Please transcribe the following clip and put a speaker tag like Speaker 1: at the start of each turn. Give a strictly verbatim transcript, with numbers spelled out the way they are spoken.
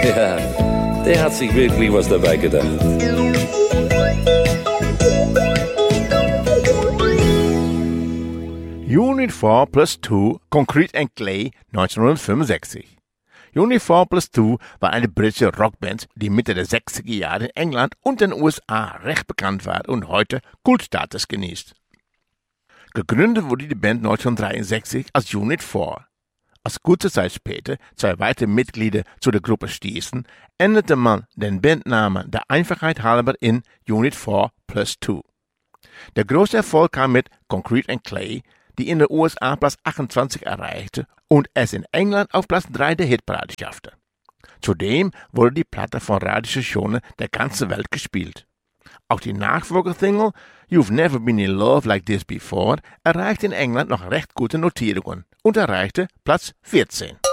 Speaker 1: Ja, der hat sich wirklich was dabei gedacht.
Speaker 2: Unit vier plus zwei, Concrete and Clay, neunzehnhundertfünfundsechzig. Unit vier plus zwei war eine britische Rockband, die Mitte der sechziger Jahre in England und den U S A recht bekannt war und heute Kultstatus genießt. Gegründet wurde die Band neunzehnhundertdreiundsechzig als Unit vier. Als kurze Zeit später zwei weitere Mitglieder zu der Gruppe stießen, änderte man den Bandnamen der Einfachheit halber in Unit vier plus zwei. Der große Erfolg kam mit Concrete and Clay, die in den U S A Platz achtundzwanzig erreichte und es in England auf Platz drei der Hitparade schaffte. Zudem wurde die Platte von Radiostationen der ganzen Welt gespielt. Auch die Nachfolgesingle You've Never Been in Love Like This Before erreichte in England noch recht gute Notierungen und erreichte Platz vierzehn.